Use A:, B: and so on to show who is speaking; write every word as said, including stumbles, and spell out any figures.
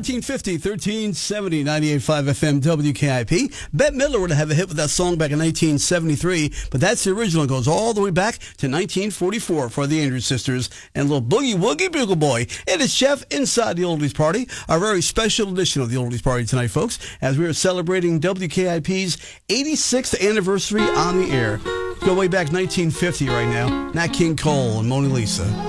A: thirteen fifty, thirteen seventy, ninety-eight point five F M W K I P. Bette Midler would have a hit with that song back in nineteen seventy-three, but that's the original. It goes all the way back to nineteen forty-four for the Andrews Sisters and little Boogie Woogie Bugle Boy. It is Chef inside the Oldies Party, our very special edition of the Oldies Party tonight, folks, as we are celebrating W K I P's eighty-sixth anniversary on the air. Go way back nineteen fifty right now. Nat King Cole and Mona Lisa.